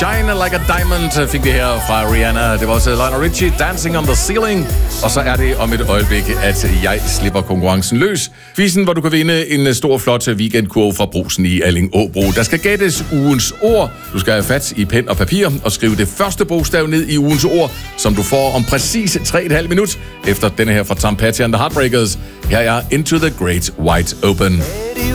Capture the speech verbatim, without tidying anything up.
Shine Like a Diamond fik vi her fra Rihanna. Det var også Lionel Richie, Dancing on the Ceiling. Og så er det om et øjeblik, at jeg slipper konkurrencen løs. Quizzen, hvor du kan vinde en stor, flot weekendkurv fra Brugsen i Alling-Åbro. Der skal gættes ugens ord. Du skal have fat i pen og papir og skrive det første bogstav ned i ugens ord, som du får om præcis tre komma fem minut efter denne her fra Tom Petty and the Heartbreakers. Her er Into the Great Wide Open.